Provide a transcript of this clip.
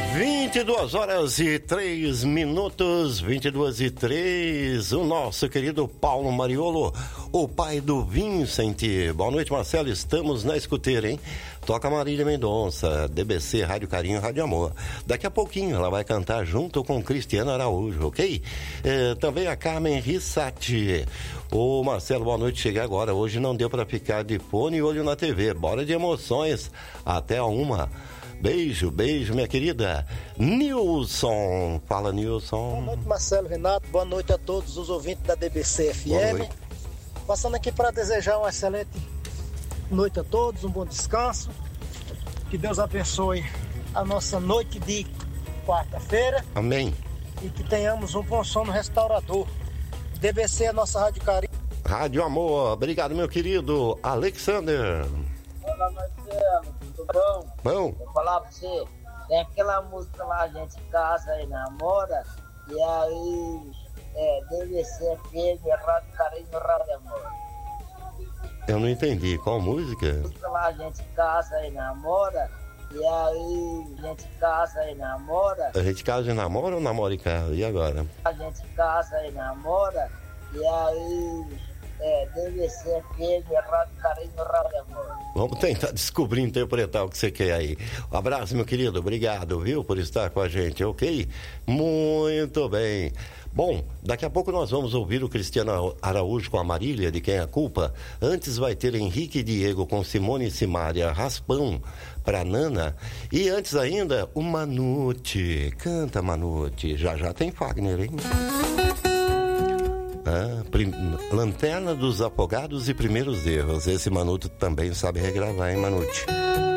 22h03, 22h03, o nosso querido Paulo Mariolo, o pai do Vincent. Boa noite, Marcelo, estamos na escuteira, hein? Toca Marília Mendonça, DBC, Rádio Carinho, Rádio Amor. Daqui a pouquinho ela vai cantar junto com Cristiano Araújo, ok? Também a Carmen Rissati. Ô Marcelo, boa noite, cheguei agora. Hoje não deu pra ficar de fone e olho na TV. Bora de emoções, até a 1. Beijo, beijo, minha querida Nilson. Fala, Nilson. Boa noite, Marcelo, Renato. Boa noite a todos os ouvintes da DBC FM. Passando aqui para desejar uma excelente noite a todos, um bom descanso. Que Deus abençoe a nossa noite de quarta-feira. Amém. E que tenhamos um bom sono restaurador. DBC é a nossa Rádio Carinho. Rádio Amor. Obrigado, meu querido Alexander. Olá, Marcelo. Tudo bom? Bom. Vou falar pra você, tem aquela música lá, a gente casa e namora, e aí deve ser firme, Rádio Carinho, Rádio Amor. Eu não entendi, qual música? A música lá, a gente casa e namora, e aí a gente casa e namora. A gente casa e namora ou namora e casa? E agora? A gente casa e namora, e aí deve ser firme, Rádio Carinho, Rádio Amor. Vamos tentar descobrir, interpretar o que você quer aí. Um abraço, meu querido. Obrigado, viu, por estar com a gente, ok? Muito bem. Bom, daqui a pouco nós vamos ouvir o Cristiano Araújo com a Marília, de Quem é a Culpa. Antes vai ter Henrique e Diego com Simone e Simária, Raspão pra Nana. E antes ainda, o Manute. Canta, Manute. Já tem Fagner, hein? Lanterna dos Afogados e Primeiros Erros. Esse Manuto também sabe regravar, hein, Manute?